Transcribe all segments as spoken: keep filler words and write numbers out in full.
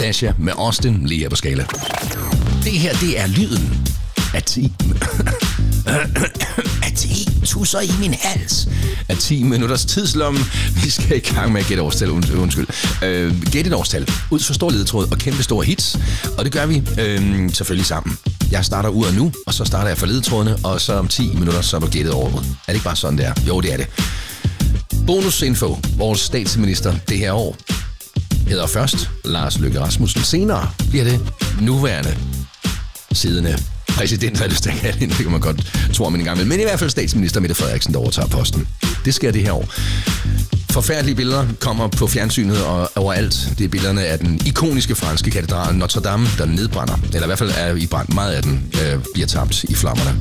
Asha med Austin lige her på Skala. Det her, det er lyden af ti... af ti tusser i min hals. Af ti minutters tidslomme. Vi skal i gang med at gætte årstal. Und, undskyld. Øh, gætte et årstal. Ud for stor ledetråd og kæmpe store hits. Og det gør vi øh, selvfølgelig sammen. Jeg starter uret nu, og så starter jeg for ledetrådene, og så om ti minutter, så er du gættet over. Er det ikke bare sådan, det er? Jo, det er det. Bonusinfo. Vores statsminister det her år hedder først Lars Løkke Rasmussen. Senere bliver det nuværende siddende præsident, hvad det skal kalde hende. Det kan man godt tro om en gang. Men i hvert fald statsminister Mette Frederiksen, der overtager posten. Det sker det her år. Forfærdelige billeder kommer på fjernsynet og overalt. Det er billederne af den ikoniske franske katedral Notre Dame, der nedbrænder. Eller i hvert fald er i brand. Meget af den øh, bliver tabt i flammerne.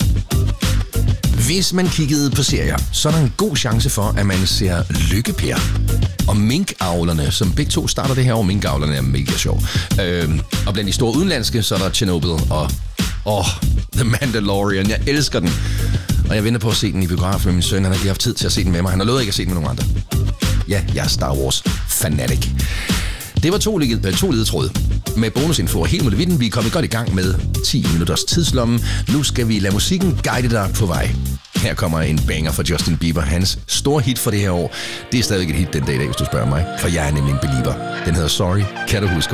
Hvis man kiggede på serier, så er der en god chance for, at man ser Lykke-Per og minkavlerne, som begge to starter det her år. Minkavlerne er mega sjov. Øh, og blandt de store udenlandske, så er der Chernobyl og oh, The Mandalorian. Jeg elsker den. Og jeg venter på at se den i biografen med min søn. Han har ikke haft tid til at se den med mig. Han har lovet ikke at se den med nogen andre. Ja, jeg er Star Wars fanatic. Det var to, to ledetråd med bonusinfo og hele muligheden. Vi er kommet godt i gang med ti minutters tidslomme. Nu skal vi lade musikken guide dig på vej. Her kommer en banger fra Justin Bieber. Hans store hit for det her år. Det er stadig et hit den dag i dag, hvis du spørger mig. For jeg er nemlig en belieber. Den hedder Sorry. Kan du huske